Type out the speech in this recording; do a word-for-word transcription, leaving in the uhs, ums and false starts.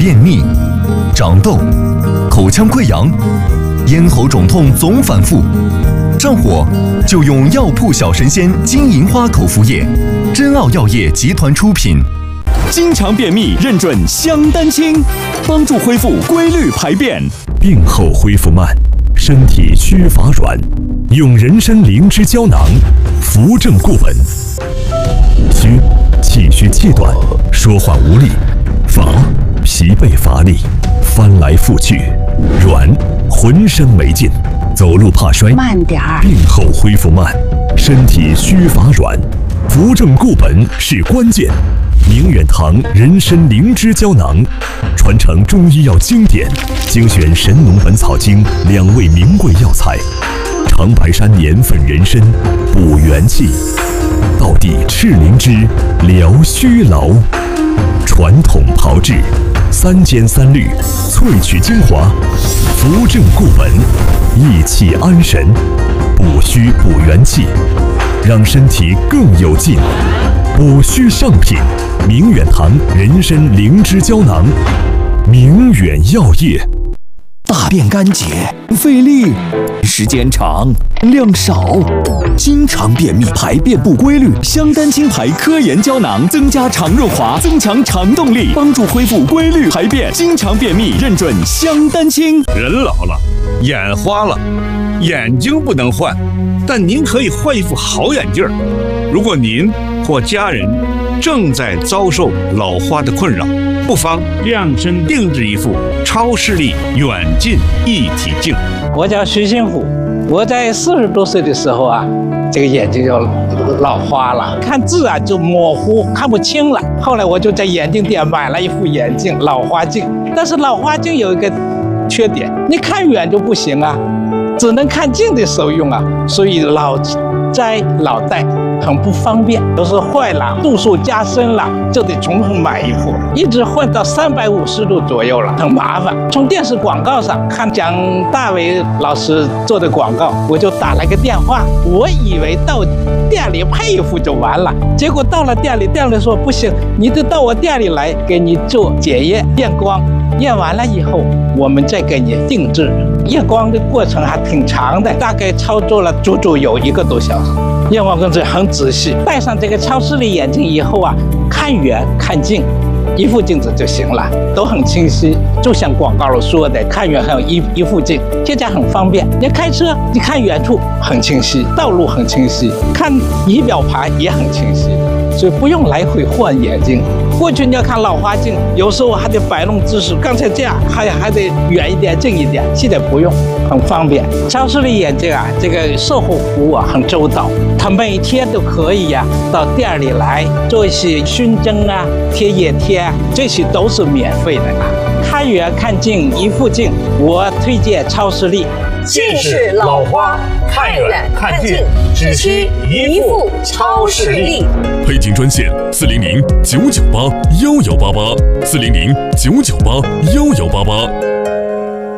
便秘、长痘、口腔溃疡、咽喉肿痛总反复，上火就用药铺小神仙金银花口服液，真奥药业集团出品。 经常便秘认准香丹清，帮助恢复规律排便。 病后恢复慢，身体虚乏软，用人参灵芝胶囊扶正固本。虚，气虚气短，说话无力；乏，疲惫乏力，翻来覆去；软，浑身没劲，走路怕摔。 慢点儿。 病后恢复慢，身体虚乏软，扶正固本是关键。明远堂人参灵芝胶囊，传承中医药经典，精选《神农本草经》两味名贵药材，长白山年份人参补元气，道地赤灵芝疗虚劳，传统炮制，三尖三滤萃取精华，扶正固本，益气安神，补虚补元气，让身体更有劲。补虚上品，明远堂人参灵芝胶囊，明远药业。 大便干结，费力，时间长，量少，经常便秘，排便不规律。香丹清牌科研胶囊增加肠润滑，增强肠动力，帮助恢复规律排便。经常便秘认准香丹清。 人老了，眼花了，眼睛不能换，但您可以换一副好眼镜。如果您或家人正在遭受老花的困扰，不妨量身定制一副超视力远近一体镜。 我叫徐新虎，我在四十多岁的时候啊，这个眼睛就老花了，看字啊就模糊，看不清了。后来我就在眼镜店买了一副眼镜，老花镜。但是老花镜有一个缺点，你看远就不行啊，只能看近的时候用啊，所以老摘老戴很不方便，有时候坏了，度数加深了，就得重新买一副，一直换到三百五十度左右了，很麻烦。从电视广告上看蒋大为老师做的广告，我就打了个电话，我以为到店里配一副就完了，结果到了店里，店里说不行，你得到我店里来给你做检验验光，验完了以后，我们再给你定制。验光的过程还挺长的，大概操作了足足有一个多小时。验光工作很仔细，戴上这个超视力眼镜以后啊，看远看近，一副镜子就行了，都很清晰。就像广告里说的，看远还有一一副镜，现在很方便。你开车，你看远处很清晰，道路很清晰，看仪表盘也很清晰，所以不用来回换眼镜。过去你要看老花镜，有时候还得摆弄姿势，刚才这样还还得远一点、近一点，现在不用，很方便。超视力眼镜啊，这个售后服务啊很周到，他每天都可以呀、啊、到店里来做一些熏蒸啊、贴眼贴啊，这些都是免费的啊。看远看近一副镜，我推荐超视力。 近视老花，看远看近，只需一副超视力。 配镜专线：四零零九九八幺幺八八，四零零九九八幺幺八八。